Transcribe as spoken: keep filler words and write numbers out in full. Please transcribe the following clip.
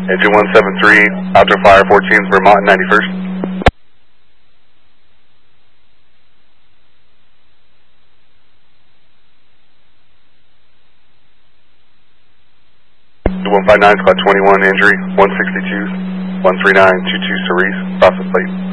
Engine one seven three, outdoor fire fourteen, Vermont ninety-first. one five nine, squad twenty-one, injury, one sixty-two, one three nine two two Cerise, process plate.